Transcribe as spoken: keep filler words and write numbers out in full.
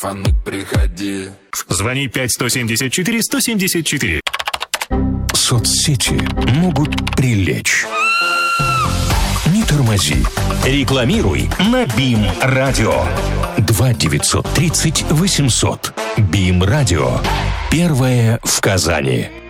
сарафаны приходи. Звони пять сто семьдесят четыре сто семьдесят четыре. Соцсети могут прилечь. Не тормози. Рекламируй на БИМ Радио. два девятьсот тридцать восемьсот. БИМ Радио. Первое в Казани.